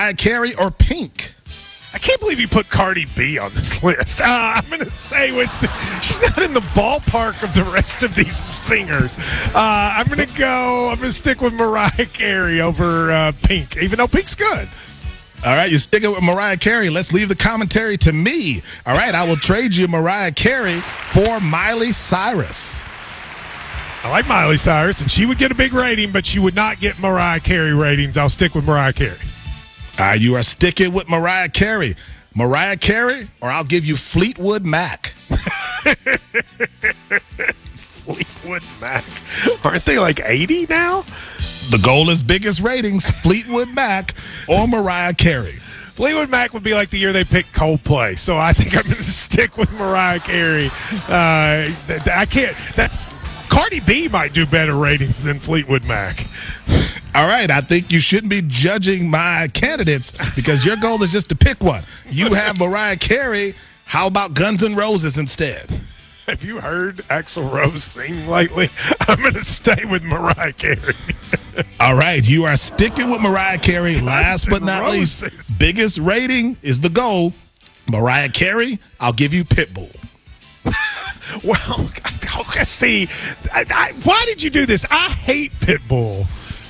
Mariah Carey or Pink? I can't believe you put Cardi B on this list. I'm going to say she's not in the ballpark of the rest of these singers. I'm going to stick with Mariah Carey over Pink, even though Pink's good. All right, you're sticking with Mariah Carey. Let's leave the commentary to me. All right, I will trade you Mariah Carey for Miley Cyrus. I like Miley Cyrus, and she would get a big rating, but she would not get Mariah Carey ratings. I'll stick with Mariah Carey. You are sticking with Mariah Carey. Mariah Carey, or I'll give you Fleetwood Mac. Fleetwood Mac. Aren't they like 80 now? The goal is biggest ratings, Fleetwood Mac or Mariah Carey. Fleetwood Mac would be like the year they picked Coldplay, so I think I'm going to stick with Mariah Carey. I can't. Cardi B might do better ratings than Fleetwood Mac. All right, I think you shouldn't be judging my candidates because your goal is just to pick one. You have Mariah Carey. How about Guns N' Roses instead? Have you heard Axl Rose sing lately? I'm going to stay with Mariah Carey. All right, you are sticking with Mariah Carey. Last but not least, biggest rating is the goal. Mariah Carey, I'll give you Pitbull. Well, see, why did you do this? I hate Pitbull.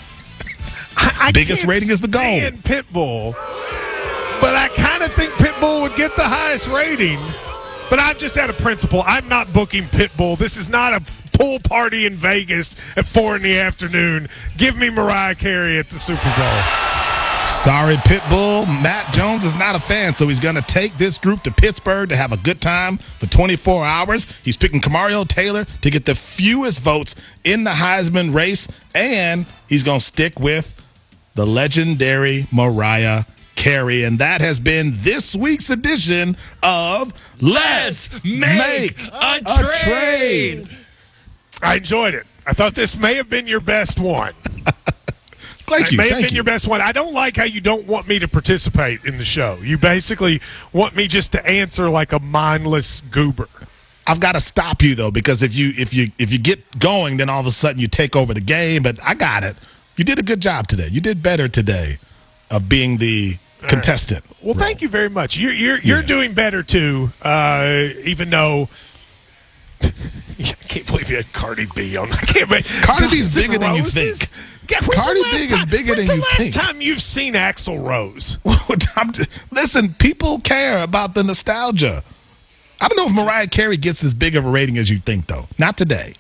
I biggest rating is the goal. Pitbull, but I kind of think Pitbull would get the highest rating. But I'm just out of principle. I'm not booking Pitbull. This is not a pool party in Vegas at 4 p.m. Give me Mariah Carey at the Super Bowl. Sorry, Pitbull. Matt Jones is not a fan, so he's going to take this group to Pittsburgh to have a good time for 24 hours. He's picking Kamario Taylor to get the fewest votes in the Heisman race, and he's going to stick with the legendary Mariah Carey. And that has been this week's edition of Let's Make a Trade. I enjoyed it. I thought this may have been your best one. Thank you. It may have been your best one. I don't like how you don't want me to participate in the show. You basically want me just to answer like a mindless goober. I've got to stop you though, because if you get going, then all of a sudden you take over the game. But I got it. You did a good job today. You did better today of being the contestant. Right. Well, thank you very much. You're doing better too, even though. I can't believe you had Cardi B on. Cardi B's bigger than you think. Cardi B is bigger than you think. When's the last time you've seen Axl Rose? Listen, people care about the nostalgia. I don't know if Mariah Carey gets as big of a rating as you think, though. Not today.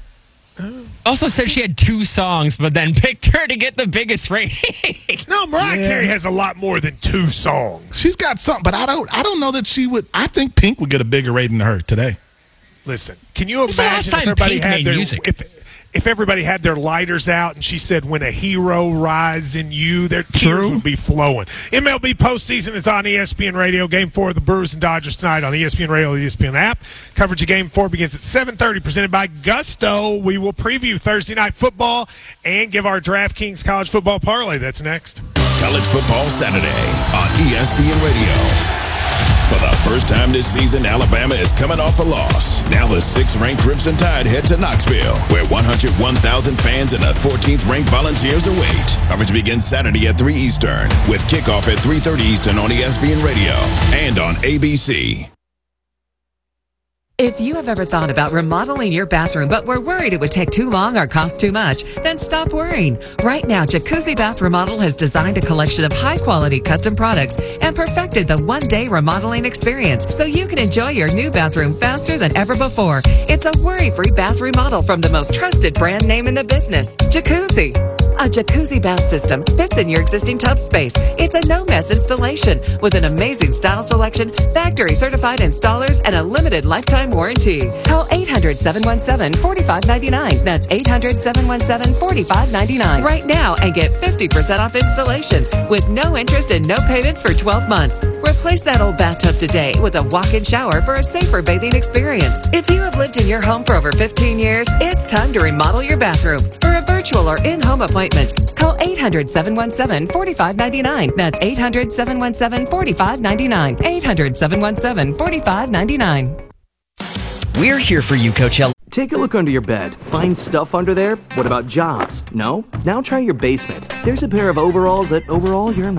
Also said she had 2 songs, but then picked her to get the biggest rating. No, Mariah Carey has a lot more than 2 songs. She's got something, but I don't know that she would. I think Pink would get a bigger rating than her today. Listen, can you imagine if everybody had their if everybody had their lighters out and she said, "When a hero rises in you," their tears would be flowing. MLB postseason is on ESPN Radio. Game 4 of the Brewers and Dodgers tonight on ESPN Radio, the ESPN app. Coverage of Game 4 begins at 7:30. Presented by Gusto. We will preview Thursday night football and give our DraftKings college football parlay. That's next. College Football Saturday on ESPN Radio. For the first time this season, Alabama is coming off a loss. Now the 6th-ranked Crimson Tide head to Knoxville, where 101,000 fans and the 14th-ranked Volunteers await. Coverage begins Saturday at 3 Eastern, with kickoff at 3:30 Eastern on ESPN Radio and on ABC. If you have ever thought about remodeling your bathroom but were worried it would take too long or cost too much, then stop worrying. Right now, Jacuzzi Bath Remodel has designed a collection of high-quality custom products and perfected the one-day remodeling experience so you can enjoy your new bathroom faster than ever before. It's a worry-free bath remodel from the most trusted brand name in the business, Jacuzzi. A jacuzzi bath system fits in your existing tub space. It's a no-mess installation with an amazing style selection, factory-certified installers, and a limited lifetime warranty. Call 800-717-4599. That's 800-717-4599 right now and get 50% off installation with no interest and no payments for 12 months. Replace that old bathtub today with a walk-in shower for a safer bathing experience. If you have lived in your home for over 15 years, it's time to remodel your bathroom. For a virtual or in-home appointment, call 800-717-4599. That's 800-717-4599. 800-717-4599. We're here for you, Coachella. Take a look under your bed. Find stuff under there? What about jobs? No? Now try your basement. There's a pair of overalls that overall you're not.